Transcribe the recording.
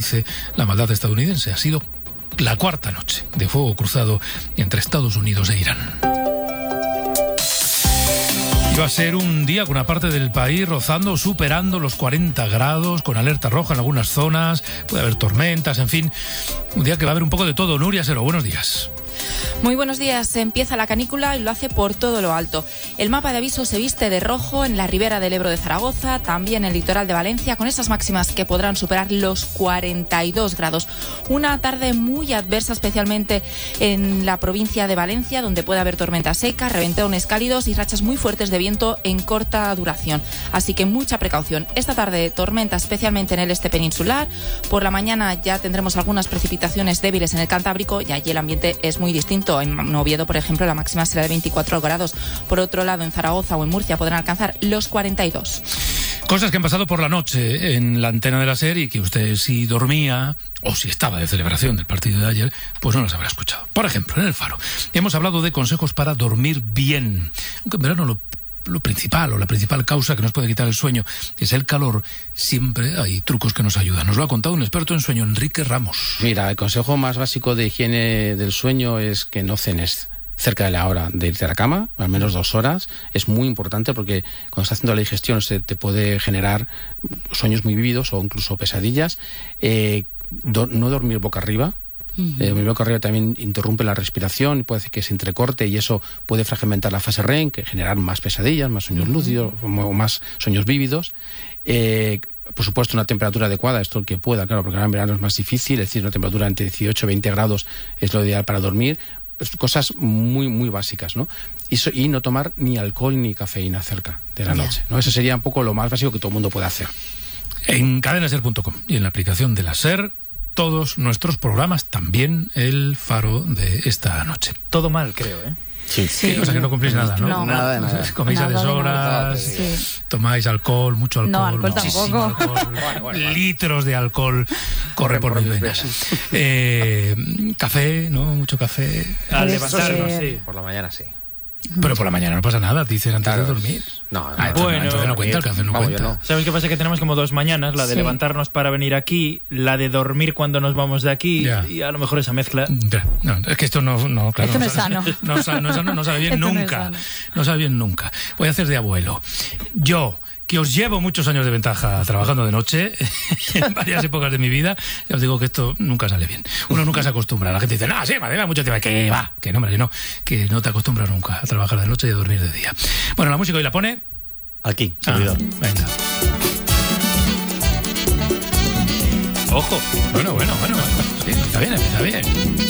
dice la maldad estadounidense. Ha sido la cuarta noche de fuego cruzado entre Estados Unidos e Irán. Va a ser un día con una parte del país rozando o superando los 40 grados, con alerta roja en algunas zonas, puede haber tormentas, en fin, un día que va a haber un poco de todo. Nuria Sero, buenos días. Muy buenos días. Empieza la canícula y lo hace por todo lo alto. El mapa de aviso se viste de rojo en la ribera del Ebro de Zaragoza, también en el litoral de Valencia, con esas máximas que podrán superar los 42 grados. Una tarde muy adversa, especialmente en la provincia de Valencia, donde puede haber tormenta seca, reventones cálidos y rachas muy fuertes de viento en corta duración. Así que mucha precaución. Esta tarde tormenta especialmente en el este peninsular. Por la mañana ya tendremos algunas precipitaciones débiles en el Cantábrico y allí el ambiente es muy distinto. En Oviedo, por ejemplo, la máxima será de 24 grados. Por otro lado, en Zaragoza o en Murcia podrán alcanzar los 42. Cosas que han pasado por la noche en la antena de la SER y que usted, si dormía o si estaba de celebración del partido de ayer, pues no las habrá escuchado. Por ejemplo, en El Faro hemos hablado de consejos para dormir bien. Aunque en verano lo principal o la principal causa que nos puede quitar el sueño es el calor, siempre hay trucos que nos ayudan. Nos lo ha contado un experto en sueño, Enrique Ramos. Mira, el consejo más básico de higiene del sueño es que no cenes cerca de la hora de irte a la cama, al menos 2 horas. Es muy importante porque cuando estás haciendo la digestión se te puede generar sueños muy vívidos o incluso pesadillas. No dormir boca arriba. Mi boca arriba también interrumpe la respiración, puede hacer que se entrecorte y eso puede fragmentar la fase REM, que generar más pesadillas, más sueños lúcidos o más sueños vívidos. Por supuesto, una temperatura adecuada, esto el que pueda, claro, porque ahora en verano es más difícil, es decir, una temperatura entre 18 y 20 grados es lo ideal para dormir. Pues cosas muy, muy básicas, ¿no? Y no tomar ni alcohol ni cafeína cerca de la noche, ¿no? Eso sería un poco lo más básico que todo el mundo puede hacer. En cadenaser.com y en la aplicación de la SER, todos nuestros programas, también El Faro de esta noche. Todo mal, creo, ¿eh? Sí. O sea que no cumplís nada, ¿no? No. Nada de nada. Coméis a deshoras, tomáis alcohol, mucho alcohol. No, alcohol muchísimo tampoco. Alcohol, litros de alcohol corre por mis venas. Café, ¿no? Mucho café. Al levantarnos, Sí, por la mañana sí. Pero por la mañana no pasa nada, dicen antes de dormir. No, Bueno, entonces no cuenta el café, no vamos, cuenta. yo no. ¿Sabes qué pasa? Que tenemos como 2 mañanas, la de levantarnos para venir aquí, la de dormir cuando nos vamos de aquí, y a lo mejor esa mezcla. No, es que esto no, claro. Esto no es sano. No sabe bien Esto nunca. no es sano. No sabe bien nunca. Voy a hacer de abuelo. Yo, que os llevo muchos años de ventaja trabajando de noche, en varias épocas de mi vida, ya os digo que esto nunca sale bien. Uno nunca se acostumbra. La gente dice, no, sí, me lleva mucho tiempo. Que va, que no, hombre, que no te acostumbras nunca a trabajar de noche y a dormir de día. Bueno, la música hoy la pone... Aquí, servidor. Venga. Ojo. Bueno. Sí, está bien.